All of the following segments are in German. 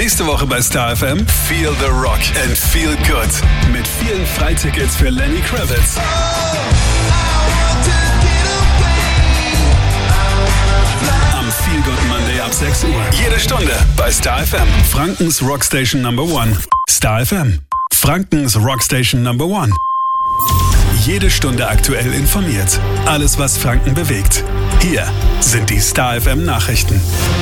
Nächste Woche bei Star FM Feel the Rock and Feel Good. Mit vielen Freitickets für Lenny Kravitz. Am Feel Good Monday ab 6 Uhr. Jede Stunde bei Star FM. Frankens Rockstation Number 1. Star FM. Frankens Rockstation Number 1. Jede Stunde aktuell informiert. Alles, was Franken bewegt. Hier sind die Star FM Nachrichten.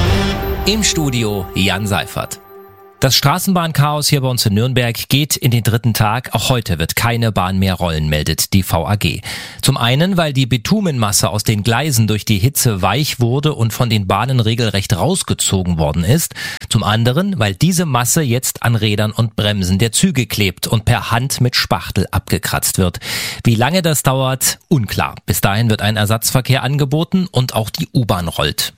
Im Studio Jan Seifert. Das Straßenbahnchaos hier bei uns in Nürnberg geht in den 3. Tag. Auch heute wird keine Bahn mehr rollen, meldet die VAG. Zum einen, weil die Bitumenmasse aus den Gleisen durch die Hitze weich wurde und von den Bahnen regelrecht rausgezogen worden ist. Zum anderen, weil diese Masse jetzt an Rädern und Bremsen der Züge klebt und per Hand mit Spachtel abgekratzt wird. Wie lange das dauert, unklar. Bis dahin wird ein Ersatzverkehr angeboten und auch die U-Bahn rollt.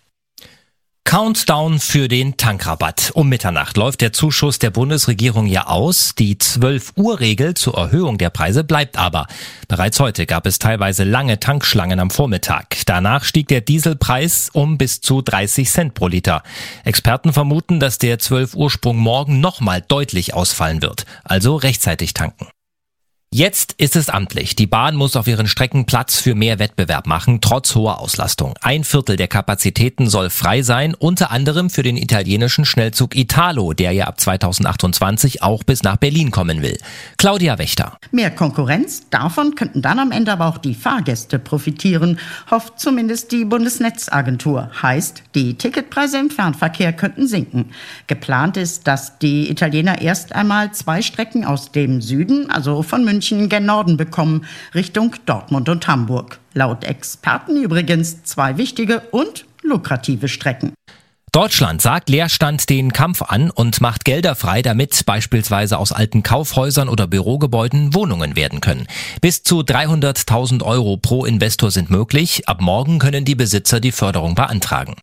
Countdown für den Tankrabatt. Um Mitternacht läuft der Zuschuss der Bundesregierung ja aus. Die 12-Uhr-Regel zur Erhöhung der Preise bleibt aber. Bereits heute gab es teilweise lange Tankschlangen am Vormittag. Danach stieg der Dieselpreis um bis zu 30 Cent pro Liter. Experten vermuten, dass der 12-Uhr-Sprung morgen nochmal deutlich ausfallen wird. Also rechtzeitig tanken. Jetzt ist es amtlich. Die Bahn muss auf ihren Strecken Platz für mehr Wettbewerb machen, trotz hoher Auslastung. 1/4 der Kapazitäten soll frei sein, unter anderem für den italienischen Schnellzug Italo, der ja ab 2028 auch bis nach Berlin kommen will. Claudia Wächter. Mehr Konkurrenz, davon könnten dann am Ende aber auch die Fahrgäste profitieren, hofft zumindest die Bundesnetzagentur. Heißt, die Ticketpreise im Fernverkehr könnten sinken. Geplant ist, dass die Italiener erst einmal 2 Strecken aus dem Süden, also von München, gen Norden bekommen, Richtung Dortmund und Hamburg. Laut Experten übrigens 2 wichtige und lukrative Strecken. Deutschland sagt Leerstand den Kampf an und macht Gelder frei, damit beispielsweise aus alten Kaufhäusern oder Bürogebäuden Wohnungen werden können. Bis zu 300.000 Euro pro Investor sind möglich. Ab morgen können die Besitzer die Förderung beantragen.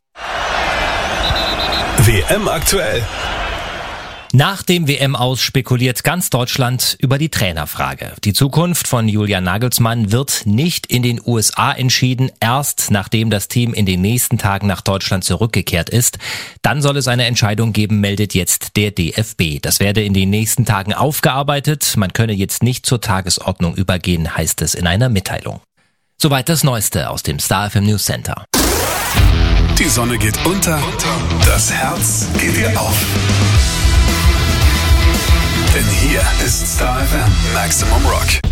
WM aktuell. Nach dem WM-Aus spekuliert ganz Deutschland über die Trainerfrage. Die Zukunft von Julian Nagelsmann wird nicht in den USA entschieden, erst nachdem das Team in den nächsten Tagen nach Deutschland zurückgekehrt ist. Dann soll es eine Entscheidung geben, meldet jetzt der DFB. Das werde in den nächsten Tagen aufgearbeitet. Man könne jetzt nicht zur Tagesordnung übergehen, heißt es in einer Mitteilung. Soweit das Neueste aus dem Star FM News Center. Die Sonne geht unter, das Herz geht ihr auf. Denn hier ist Star FM Maximum Rock.